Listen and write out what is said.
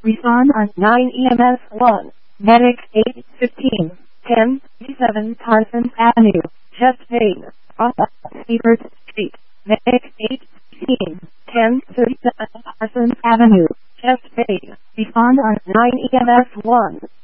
Respond on 9 EMS 1. Medic 815, 1037 Parsons Avenue, Chest Vein, off Speakers Street. Medic 815, 1037 Parsons Avenue, Chest Vein. Respond on 9 EMS 1.